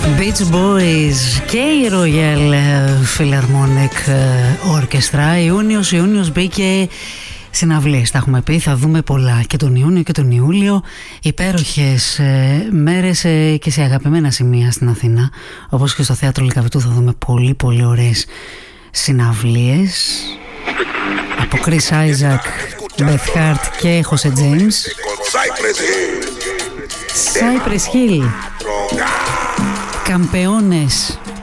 Beach Boys και η Royal Philharmonic Orchestra. Ιούνιος μπήκε συναυλίες, τα έχουμε πει, θα δούμε πολλά και τον Ιούνιο και τον Ιούλιο. Υπέροχες μέρες και σε αγαπημένα σημεία στην Αθήνα, όπως και στο Θέατρο Λυκαβητού θα δούμε πολύ ωραίες συναυλίες από Chris Isaac, Beth Hart και Jose James. Cypress Hill, Campeones.